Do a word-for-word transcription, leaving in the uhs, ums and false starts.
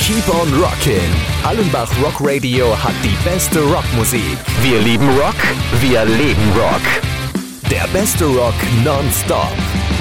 Keep on Rockin'. Hallenbach Rock Radio hat die beste Rockmusik. Wir lieben Rock, wir leben Rock. Der beste Rock nonstop.